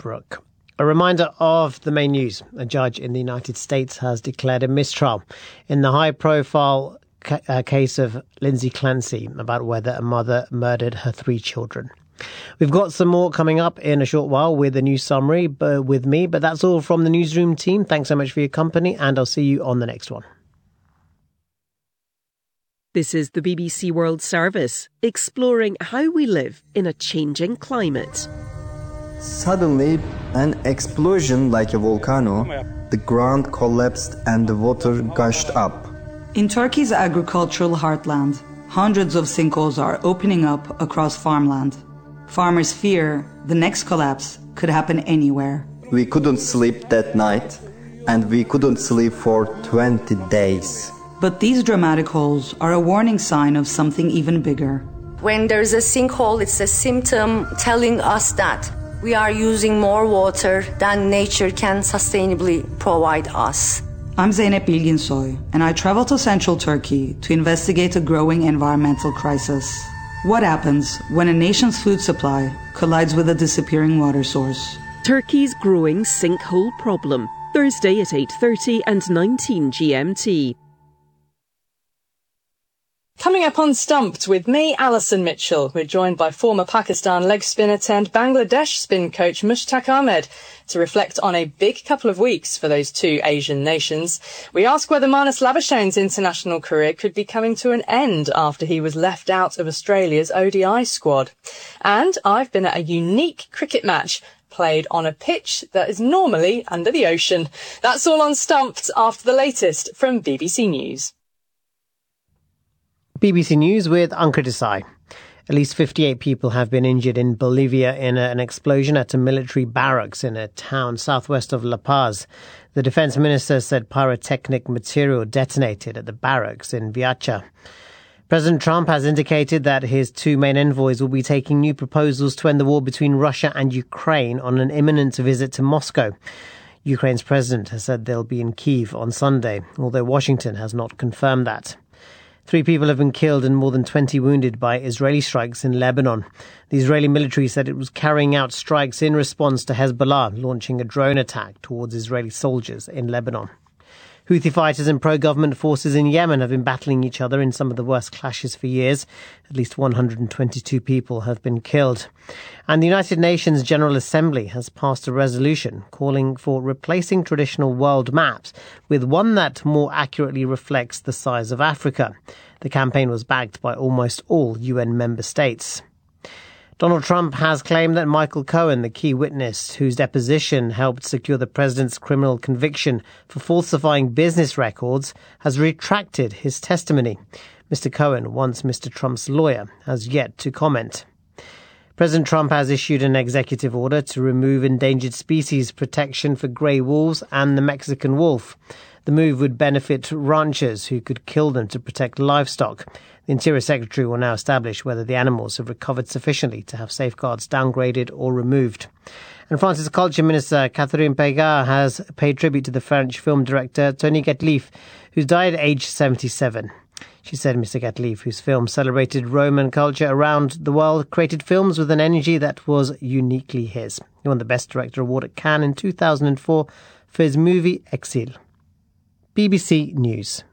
Brooke. A reminder of the main news. A judge in the United States has declared a mistrial in the high-profile case of Lindsay Clancy about whether a mother murdered her 3 children. We've got some more coming up in a short while with a news summary with me, but that's all from the newsroom team. Thanks so much for your company, and I'll see you on the next one. This is the BBC World Service, exploring how we live in a changing climate. Suddenly, an explosion like a volcano, the ground collapsed and the water gushed up. In Turkey's agricultural heartland, hundreds of sinkholes are opening up across farmland. Farmers fear the next collapse could happen anywhere. We couldn't sleep that night, and we couldn't sleep for 20 days. But these dramatic holes are a warning sign of something even bigger. When there's a sinkhole, it's a symptom telling us that we are using more water than nature can sustainably provide us. I'm Zeynep Bilginsoy, and I travel to central Turkey to investigate a growing environmental crisis. What happens when a nation's food supply collides with a disappearing water source? Turkey's growing sinkhole problem. Thursday at 8:30 and 19 GMT. Coming up on Stumped with me, Alison Mitchell. We're joined by former Pakistan leg spinner turned Bangladesh spin coach Mushtaq Ahmed to reflect on a big couple of weeks for those 2 Asian nations. We ask whether Marnus Labuschagne's international career could be coming to an end after he was left out of Australia's ODI squad. And I've been at a unique cricket match played on a pitch that is normally under the ocean. That's all on Stumped after the latest from BBC News. BBC News with Ankit Desai. At least 58 people have been injured in Bolivia in an explosion at a military barracks in a town southwest of La Paz. The defense minister said pyrotechnic material detonated at the barracks in Viacha. President Trump has indicated that his 2 main envoys will be taking new proposals to end the war between Russia and Ukraine on an imminent visit to Moscow. Ukraine's president has said they'll be in Kyiv on Sunday, although Washington has not confirmed that. 3 people have been killed and more than 20 wounded by Israeli strikes in Lebanon. The Israeli military said it was carrying out strikes in response to Hezbollah launching a drone attack towards Israeli soldiers in Lebanon. Houthi fighters and pro-government forces in Yemen have been battling each other in some of the worst clashes for years. At least 122 people have been killed. And the United Nations General Assembly has passed a resolution calling for replacing traditional world maps with one that more accurately reflects the size of Africa. The campaign was backed by almost all UN member states. Donald Trump has claimed that Michael Cohen, the key witness whose deposition helped secure the president's criminal conviction for falsifying business records, has retracted his testimony. Mr. Cohen, once Mr. Trump's lawyer, has yet to comment. President Trump has issued an executive order to remove endangered species protection for grey wolves and the Mexican wolf. The move would benefit ranchers who could kill them to protect livestock. The Interior Secretary will now establish whether the animals have recovered sufficiently to have safeguards downgraded or removed. And France's Culture Minister Catherine Pégard has paid tribute to the French film director Tony Gatliff, who died at age 77. She said Mr. Gatliff, whose film celebrated Roman culture around the world, created films with an energy that was uniquely his. He won the Best Director Award at Cannes in 2004 for his movie Exil. BBC News.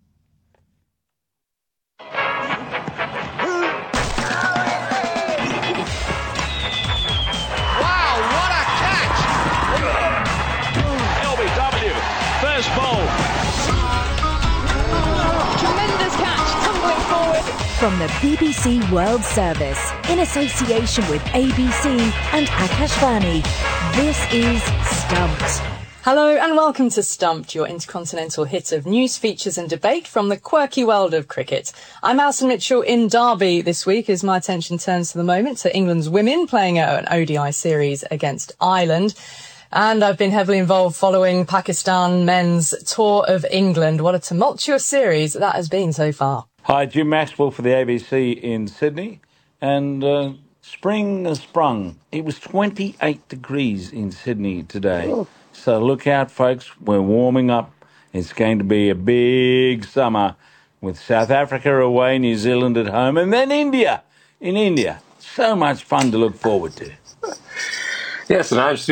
From the BBC World Service, in association with ABC and Akashvani, this is Stumped. Hello and welcome to Stumped, your intercontinental hit of news, features and debate from the quirky world of cricket. I'm Alison Mitchell in Derby this week as my attention turns for the moment to England's women playing an ODI series against Ireland. And I've been heavily involved following Pakistan men's tour of England. What a tumultuous series that has been so far. Hi, Jim Maxwell for the ABC in Sydney. And spring has sprung. It was 28 degrees in Sydney today. Oh. So look out, folks. We're warming up. It's going to be a big summer with South Africa away, New Zealand at home, and then India. In India. So much fun to look forward to. Yes, and I'm